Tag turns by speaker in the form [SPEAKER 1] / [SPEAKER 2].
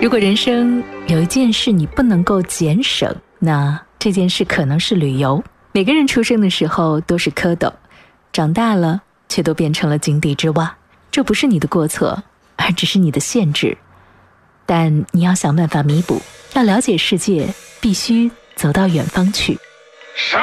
[SPEAKER 1] 如果人生有一件事你不能够减省，那这件事可能是旅游。每个人出生的时候都是蝌蚪，长大了却都变成了井底之蛙。这不是你的过错，而只是你的限制。但你要想办法弥补，要了解世界，必须走到远方去。